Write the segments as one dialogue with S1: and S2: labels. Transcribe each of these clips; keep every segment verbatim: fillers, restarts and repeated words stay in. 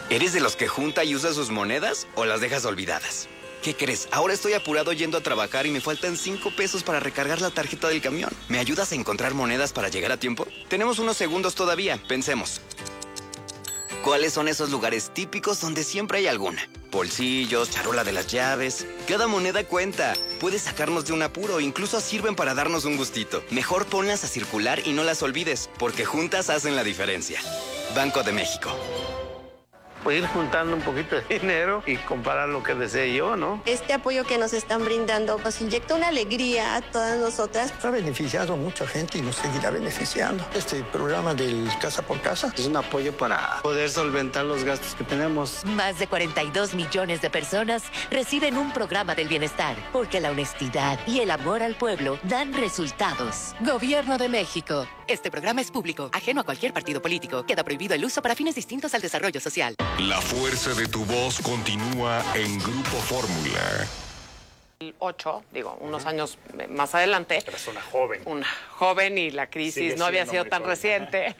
S1: ¿Eres de los que junta y usa sus monedas o las dejas olvidadas? ¿Qué crees? Ahora estoy apurado yendo a trabajar y me faltan cinco pesos para recargar la tarjeta del camión. ¿Me ayudas a encontrar monedas para llegar a tiempo? Tenemos unos segundos todavía. Pensemos. ¿Cuáles son esos lugares típicos donde siempre hay alguna? Bolsillos, charola de las llaves. Cada moneda cuenta. Puede sacarnos de un apuro, incluso sirven para darnos un gustito. Mejor ponlas a circular y no las olvides, porque juntas hacen la diferencia. Banco de México.
S2: Pues ir juntando un poquito de dinero y comparar lo que desee yo, ¿no?
S3: Este apoyo que nos están brindando nos inyecta una alegría a todas nosotras.
S4: Ha beneficiado a mucha gente y nos seguirá beneficiando. Este programa del Casa por Casa
S2: es un apoyo para poder solventar los gastos que tenemos.
S5: Más de cuarenta y dos millones de personas reciben un programa del bienestar, porque la honestidad y el amor al pueblo dan resultados. Gobierno de México. Este programa es público, ajeno a cualquier partido político. Queda prohibido el uso para fines distintos al desarrollo social.
S6: La fuerza de tu voz continúa en Grupo Fórmula.
S7: Ocho, digo, unos años más adelante.
S8: Eres una joven.
S7: Una joven y la crisis
S8: Sigue
S7: no había sido
S8: muy
S7: tan
S8: joven.
S7: reciente.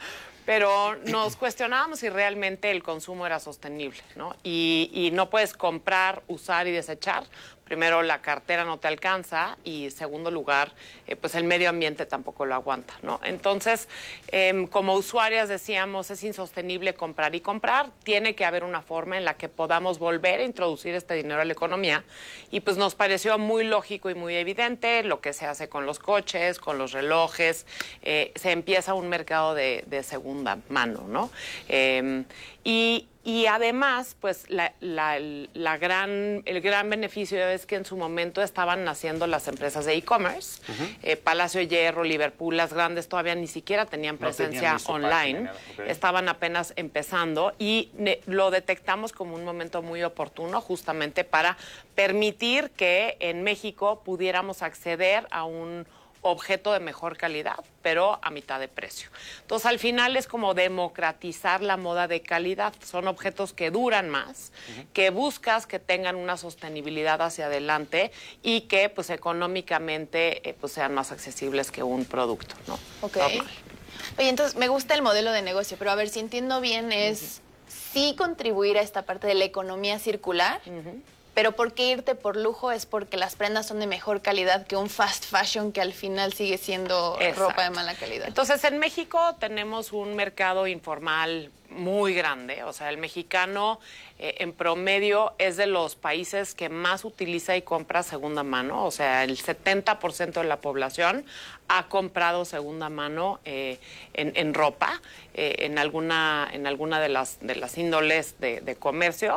S7: Pero nos cuestionábamos si realmente el consumo era sostenible, ¿no? Y, y no puedes comprar, usar y desechar. Primero, la cartera no te alcanza y, segundo lugar, eh, pues el medio ambiente tampoco lo aguanta, ¿no? Entonces, eh, como usuarias decíamos, es insostenible comprar y comprar. Tiene que haber una forma en la que podamos volver a introducir este dinero a la economía. Y pues nos pareció muy lógico y muy evidente lo que se hace con los coches, con los relojes. Eh, se empieza un mercado de, de segunda mano, ¿no? Eh, y... Y además, pues la, la, la gran, el gran beneficio es que en su momento estaban naciendo las empresas de e-commerce. Uh-huh. eh, Palacio de Hierro, Liverpool, las grandes todavía ni siquiera tenían presencia no tenían online. Okay. Estaban apenas empezando y ne- lo detectamos como un momento muy oportuno justamente para permitir que en México pudiéramos acceder a un objeto de mejor calidad, pero a mitad de precio. Entonces, al final es como democratizar la moda de calidad. Son objetos que duran más, uh-huh. que buscas que tengan una sostenibilidad hacia adelante y que, pues, económicamente, eh, pues, sean más accesibles que un producto, ¿no?
S9: Ok. Normal. Oye, entonces, me gusta el modelo de negocio, pero a ver, si entiendo bien, es uh-huh. sí contribuir a esta parte de la economía circular, uh-huh. pero ¿por qué irte por lujo? Es porque las prendas son de mejor calidad que un fast fashion que al final sigue siendo Exacto. ropa de mala calidad.
S7: Entonces, en México tenemos un mercado informal muy grande. O sea, el mexicano eh, en promedio es de los países que más utiliza y compra segunda mano. O sea, el setenta por ciento de la población ha comprado segunda mano eh, en, en ropa, eh, en alguna, en alguna de las, de las índoles de, de comercio.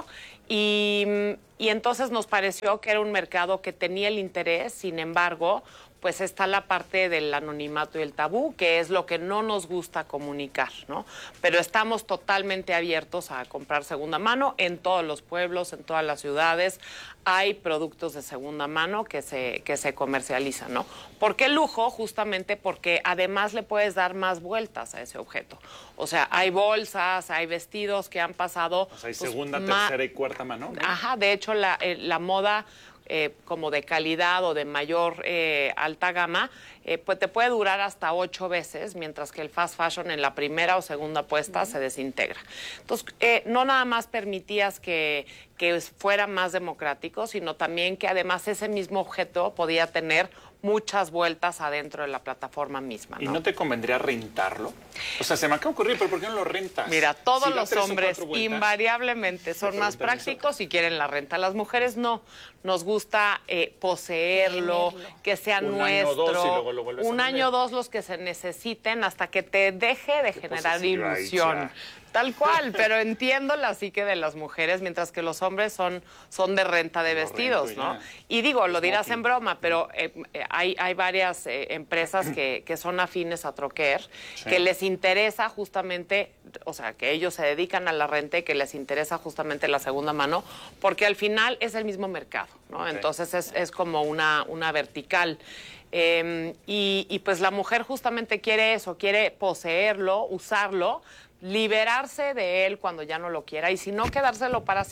S7: Y, y entonces nos pareció que era un mercado que tenía el interés, sin embargo, pues está la parte del anonimato y el tabú, que es lo que no nos gusta comunicar, ¿no? Pero estamos totalmente abiertos a comprar segunda mano en todos los pueblos, en todas las ciudades. Hay productos de segunda mano que se, que se comercializan, ¿no? ¿Por qué lujo? Justamente porque además le puedes dar más vueltas a ese objeto. O sea, hay bolsas, hay vestidos que han pasado...
S8: O sea, hay
S7: pues,
S8: segunda,
S7: ma-
S8: tercera y cuarta mano, ¿no?
S7: Ajá, de hecho, la, eh, la moda... Eh, como de calidad o de mayor eh, alta gama, eh, pues te puede durar hasta ocho veces, mientras que el fast fashion en la primera o segunda puesta uh-huh. se desintegra. Entonces, eh, no nada más permitías que, que fuera más democrático, sino también que además ese mismo objeto podía tener muchas vueltas adentro de la plataforma misma, ¿no?
S8: ¿Y no te convendría rentarlo? O sea, se me acaba de ocurrir, pero ¿por qué no lo rentas?
S7: Mira, todos
S8: Si da
S7: los
S8: tres o
S7: hombres
S8: cuatro vueltas,
S7: invariablemente son más prácticos y quieren la renta. Las mujeres no. Nos gusta eh, poseerlo,
S9: Tenerlo.
S7: que sea
S8: Un
S7: nuestro.
S8: año o dos y luego lo vuelves a
S7: Un
S8: vender.
S7: año o dos los que se necesiten hasta que te deje de
S8: Qué
S7: generar
S8: posesiva,
S7: ilusión.
S8: Itza.
S7: Tal cual, pero entiendo la psique de las mujeres, mientras que los hombres son, son de renta de
S8: Lo
S7: vestidos,
S8: rento,
S7: ¿no?
S8: ya.
S7: Y digo, lo dirás
S8: Smoking.
S7: en broma, pero eh, eh, hay, hay varias eh, empresas que, que son afines a Troquer,
S8: Sí.
S7: que les interesa justamente, o sea, que ellos se dedican a la renta y que les interesa justamente la segunda mano, porque al final es el mismo mercado, ¿no?
S8: Ok.
S7: Entonces es, es como una, una vertical. Eh, y, y pues la mujer justamente quiere eso, quiere poseerlo, usarlo, liberarse de él cuando ya no lo quiera y si no, quedárselo para siempre.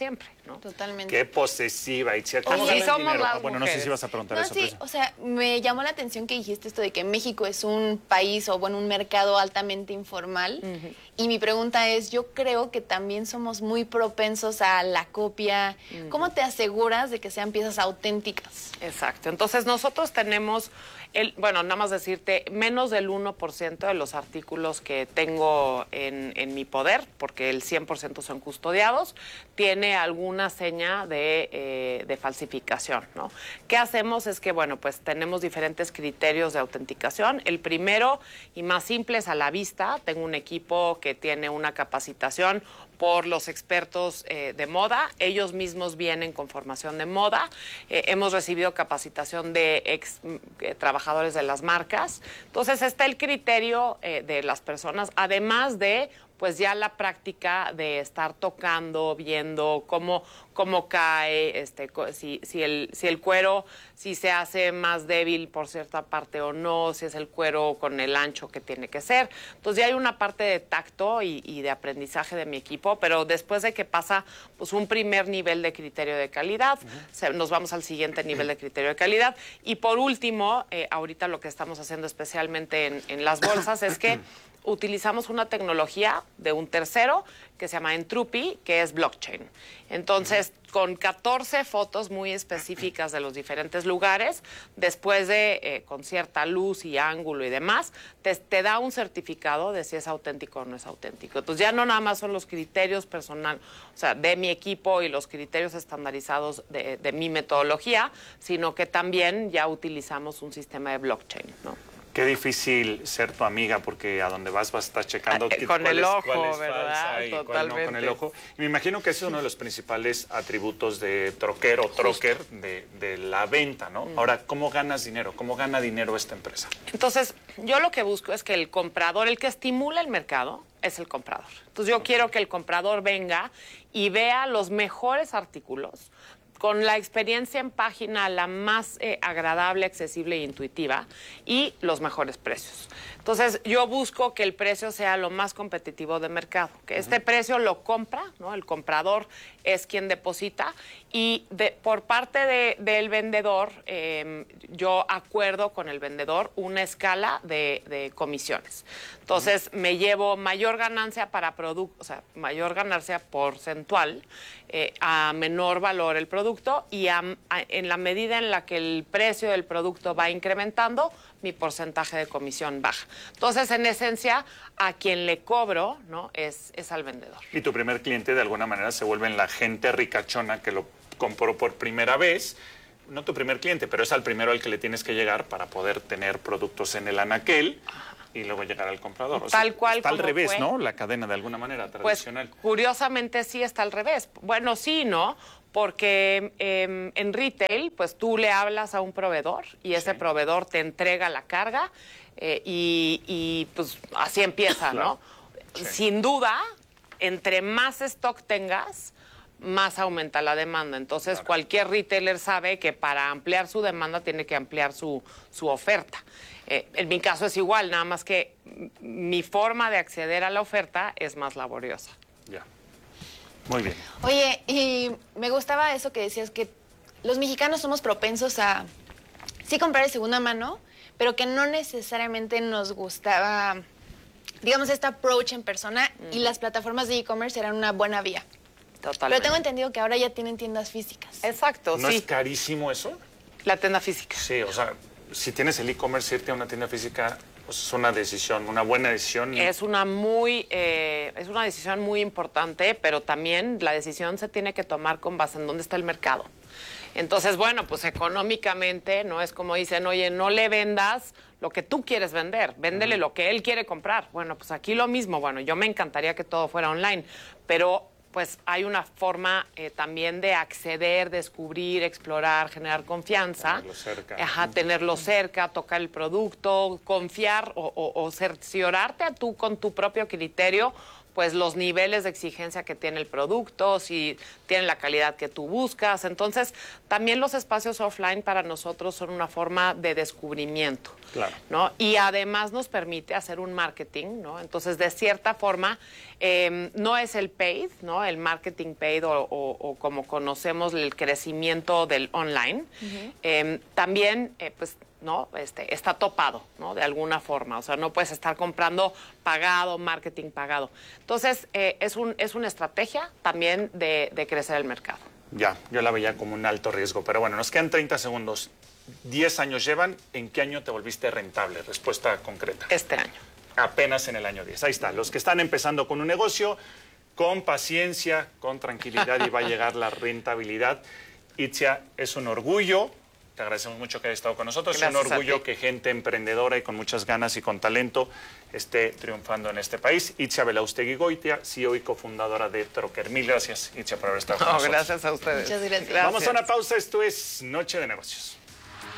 S7: ¿no?
S9: Totalmente.
S8: Qué posesiva, Itzia.
S7: ¿Cómo
S8: ¿Cómo ganas
S7: somos
S8: dinero?
S7: las
S8: Ah, bueno, no sé
S7: mujeres.
S8: si vas a preguntar
S9: No,
S8: eso.
S9: sí,
S8: Pris.
S9: o sea, me llamó la atención que dijiste esto de que México es un país o, bueno, un mercado altamente informal. Uh-huh. Y mi pregunta es, yo creo que también somos muy propensos a la copia. Uh-huh. ¿Cómo te aseguras de que sean piezas auténticas?
S7: Exacto. Entonces, nosotros tenemos... El, bueno, nada más decirte, menos del uno por ciento de los artículos que tengo en, en mi poder, porque el cien por ciento son custodiados, tiene alguna seña de, eh, de falsificación, ¿no? ¿Qué hacemos? Es que, bueno, pues tenemos diferentes criterios de autenticación. El primero y más simple es a la vista. Tengo un equipo que tiene una capacitación por los expertos eh, de moda. Ellos mismos vienen con formación de moda. Eh, hemos recibido capacitación de ex eh, trabajadores de las marcas. Entonces está el criterio eh, de las personas, además de pues ya la práctica de estar tocando, viendo cómo, cómo cae, este, si, si, el, si el cuero, si se hace más débil por cierta parte o no, si es el cuero con el ancho que tiene que ser. Entonces ya hay una parte de tacto y, y de aprendizaje de mi equipo, pero después de que pasa pues un primer nivel de criterio de calidad, uh-huh. se, nos vamos al siguiente nivel de criterio de calidad. Y por último, eh, ahorita lo que estamos haciendo especialmente en, en las bolsas es que utilizamos una tecnología de un tercero que se llama Entropy, que es blockchain. Entonces, con catorce fotos muy específicas de los diferentes lugares, después de, eh, con cierta luz y ángulo y demás, te, te da un certificado de si es auténtico o no es auténtico. Entonces, ya no nada más son los criterios personal, o sea, de mi equipo y los criterios estandarizados de, de mi metodología, sino que también ya utilizamos un sistema de blockchain, ¿no?
S8: Qué difícil ser tu amiga, porque a donde vas vas a estar checando
S7: eh, con
S8: cuál
S7: el
S8: es,
S7: ojo,
S8: cuál es
S7: ¿verdad?
S8: falsa y
S7: Totalmente.
S8: cuál no con el ojo. Y me imagino que ese es uno de los principales atributos de troquero o troquer de, de la venta, ¿no? Mm. Ahora, ¿cómo ganas dinero? ¿Cómo gana dinero esta empresa?
S7: Entonces, yo lo que busco es que el comprador, el que estimula el mercado, es el comprador. Entonces, yo okay. quiero que el comprador venga y vea los mejores artículos, con la experiencia en página la más eh, agradable, accesible e intuitiva y los mejores precios. Entonces, yo busco que el precio sea lo más competitivo de mercado, que este uh-huh. precio lo compra, ¿no? El comprador es quien deposita y de, por parte de, del vendedor, eh, yo acuerdo con el vendedor una escala de, de comisiones. Entonces, uh-huh. me llevo mayor ganancia para producto, o sea, mayor ganancia porcentual, eh, a menor valor el producto y a, a, en la medida en la que el precio del producto va incrementando, mi porcentaje de comisión baja. Entonces, en esencia, a quien le cobro, ¿no? es, es al vendedor.
S8: Y tu primer cliente, de alguna manera, se vuelve la gente ricachona que lo compró por primera vez. No tu primer cliente, pero es al primero al que le tienes que llegar para poder tener productos en el anaquel. Ajá. Y luego llegar al comprador. O
S7: Tal
S8: sea,
S7: cual
S8: está al
S7: como
S8: revés,
S7: fue.
S8: ¿no? La cadena, de alguna manera, tradicional.
S7: Pues, curiosamente, sí está al revés. Bueno, sí, ¿no? Porque eh, en retail, pues tú le hablas a un proveedor y ese sí. proveedor te entrega la carga eh, y, y pues así empieza, claro. ¿no? Sí. Sin duda, entre más stock tengas, más aumenta la demanda. Entonces, claro. cualquier retailer sabe que para ampliar su demanda tiene que ampliar su, su oferta. Eh, en mi caso es igual, nada más que mi forma de acceder a la oferta es más laboriosa.
S8: Ya. Muy bien.
S9: Oye, y me gustaba eso que decías, que los mexicanos somos propensos a sí comprar de segunda mano, pero que no necesariamente nos gustaba, digamos, este approach en persona, mm. y las plataformas de e-commerce eran una buena vía.
S7: Totalmente.
S9: Pero tengo entendido que ahora ya tienen tiendas físicas.
S7: Exacto,
S8: ¿No
S7: sí.
S8: es carísimo eso?
S7: La tienda física.
S8: Sí, o sea, si tienes el e-commerce, irte a una tienda física, pues es una decisión, una buena decisión. Y...
S7: Es una muy, eh, es una decisión muy importante, pero también la decisión se tiene que tomar con base en dónde está el mercado. Entonces, bueno, pues económicamente, ¿no? Es como dicen, oye, no le vendas lo que tú quieres vender, véndele uh-huh. lo que él quiere comprar. Bueno, pues aquí lo mismo. Bueno, yo me encantaría que todo fuera online, pero pues hay una forma eh, también de acceder, descubrir, explorar, generar confianza.
S8: Tenerlo cerca.
S7: Ajá, tenerlo cerca, tocar el producto, confiar o, o, o cerciorarte a tú con tu propio criterio pues los niveles de exigencia que tiene el producto, si tiene la calidad que tú buscas. Entonces, también los espacios offline para nosotros son una forma de descubrimiento,
S8: claro,
S7: ¿no? Y además nos permite hacer un marketing, ¿no? Entonces, de cierta forma, eh, no es el paid, ¿no? El marketing paid o, o, o como conocemos el crecimiento del online. Uh-huh. eh, también, eh, pues, ¿no? Este, está topado, ¿no? De alguna forma. O sea, no puedes estar comprando pagado, marketing pagado. Entonces, eh, es, un, es una estrategia también de, de crecer el mercado.
S8: Ya, yo la veía como un alto riesgo. Pero bueno, nos quedan treinta segundos. diez años llevan. ¿En qué año te volviste rentable? Respuesta concreta.
S7: Este año.
S8: Apenas en el año diez. Ahí está. Los que están empezando con un negocio, con paciencia, con tranquilidad, y va a llegar la rentabilidad. Itzia, es un orgullo. Te agradecemos mucho que hayas estado con nosotros.
S7: Gracias.
S8: Es un orgullo que gente emprendedora y con muchas ganas y con talento esté triunfando en este país. Itzia Belaustegui-Goitia, C E O y cofundadora de Trocker. Mil gracias, Itzia, por haber estado con
S7: No,
S8: nosotros.
S7: gracias a ustedes.
S9: Muchas gracias.
S8: Vamos a una pausa. Esto es Noche de Negocios.